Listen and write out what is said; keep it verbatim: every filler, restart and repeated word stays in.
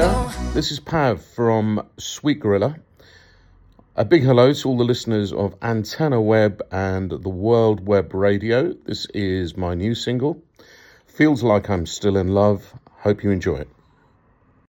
here. This is Pav from Sweet Gorilla. A big hello to all the listeners of Antenna Web and the World Web Radio. This is my new single. Feels Like I'm Still in Love. Hope you enjoy it.